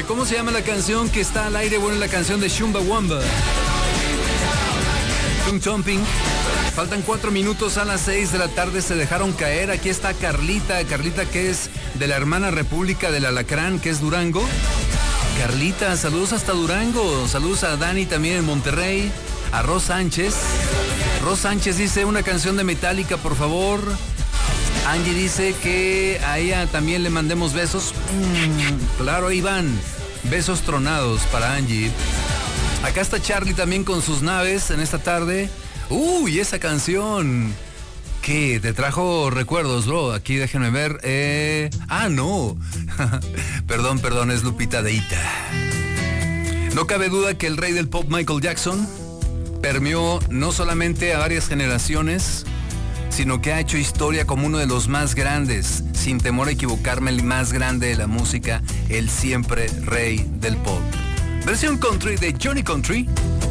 ¿Cómo se llama la canción que está al aire? Bueno, la canción de Chumbawamba. Tum Chomping. Faltan 4 minutos a las 6 de la tarde, se dejaron caer. Aquí está Carlita, que es de la hermana República del Alacrán, que es Durango. Carlita, saludos hasta Durango. Saludos a Dani también en Monterrey. A Ros Sánchez. Ros Sánchez dice una canción de Metallica, por favor. Angie dice que a ella también le mandemos besos. Claro, ahí van. Besos tronados para Angie. Acá está Charlie también con sus naves en esta tarde. Uy, esa canción. ¿Qué? ¿Te trajo recuerdos, bro? Aquí déjenme ver. No. Perdón, es Lupita Deita. No cabe duda que el rey del pop, Michael Jackson, permeó no solamente a varias generaciones, sino que ha hecho historia como uno de los más grandes, sin temor a equivocarme, el más grande de la música, el siempre rey del pop. Versión country de Johnny Country.